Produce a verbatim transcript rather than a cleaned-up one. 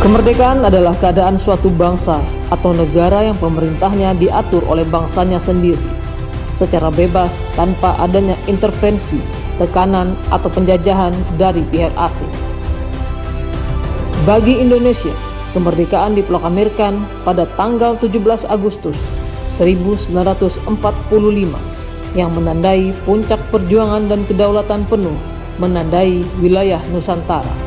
Kemerdekaan adalah keadaan suatu bangsa atau negara yang pemerintahnya diatur oleh bangsanya sendiri, secara bebas tanpa adanya intervensi, tekanan, atau penjajahan dari pihak asing. Bagi Indonesia, kemerdekaan diproklamirkan pada tanggal tujuh belas Agustus seribu sembilan ratus empat puluh lima yang menandai puncak perjuangan dan kedaulatan penuh menandai wilayah Nusantara.